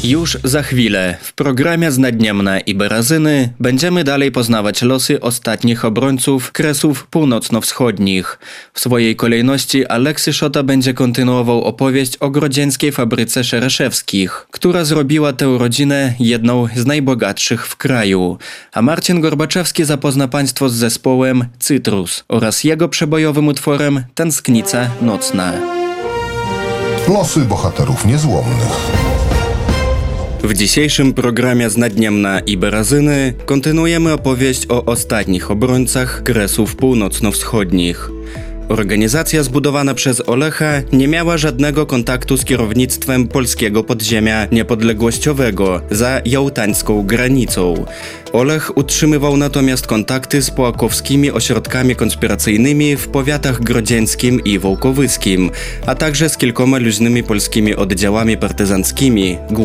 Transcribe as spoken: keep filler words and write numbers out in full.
Już za chwilę w programie Znadniemna i Berazyny będziemy dalej poznawać losy ostatnich obrońców Kresów Północno-Wschodnich. W swojej kolejności Aleksy Szota będzie kontynuował opowieść o grodzieńskiej fabryce Szereszewskich, która zrobiła tę rodzinę jedną z najbogatszych w kraju. A Marcin Gorbaczewski zapozna Państwo z zespołem Cytrus oraz jego przebojowym utworem Tęsknica nocna. Losy bohaterów niezłomnych. W dzisiejszym programie Znadniemna i Berazyny kontynuujemy opowieść o ostatnich obrońcach Kresów Północno-Wschodnich. Organizacja zbudowana przez Olecha nie miała żadnego kontaktu z kierownictwem polskiego podziemia niepodległościowego za jałtańską granicą. Olech utrzymywał natomiast kontakty z połakowskimi ośrodkami konspiracyjnymi w powiatach grodzieńskim i wołkowyskim, a także z kilkoma luźnymi polskimi oddziałami partyzanckimi,